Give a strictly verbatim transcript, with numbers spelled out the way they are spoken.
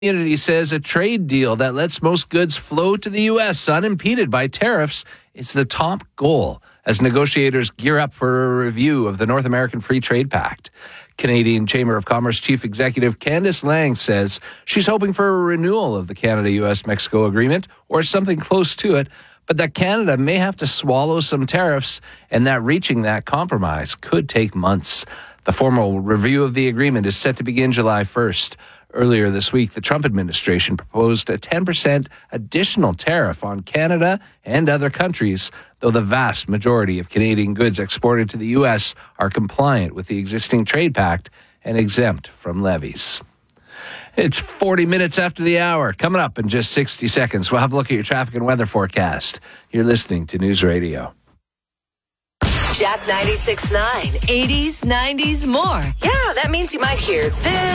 community says a trade deal that lets most goods flow to the U S unimpeded by tariffs is the top goal as negotiators gear up for a review of the North American Free Trade Pact. Canadian Chamber of Commerce Chief Executive Candice Lang says she's hoping for a renewal of the Canada-U S Mexico agreement or something close to it, but that Canada may have to swallow some tariffs and that reaching that compromise could take months. The formal review of the agreement is set to begin July first. Earlier this week, the Trump administration proposed a ten percent additional tariff on Canada and other countries, though the vast majority of Canadian goods exported to the U S are compliant with the existing trade pact and exempt from levies. It's forty minutes after the hour. Coming up in just sixty seconds, we'll have a look at your traffic and weather forecast. You're listening to News Radio. Jack ninety-six point nine, eighties, nineties, more. Yeah, that means you might hear this.